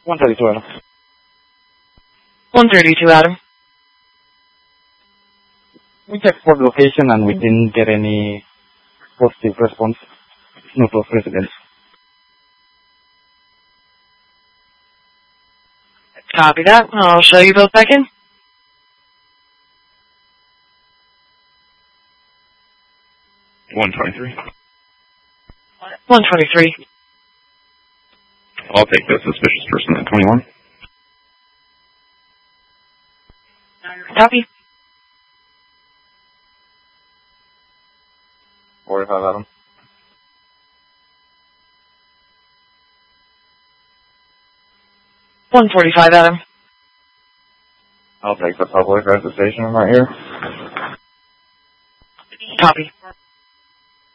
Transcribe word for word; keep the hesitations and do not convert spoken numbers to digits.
one thirty-two, Adam. one thirty-two, Adam. We checked for the location and we didn't get any positive response. No close residents. Copy that. I'll show you both back in. one twenty-three. one twenty-three. I'll take the suspicious person at twenty-one. Copy. forty-five, Adam. one forty-five, Adam. I'll take the public reservation right here. Copy.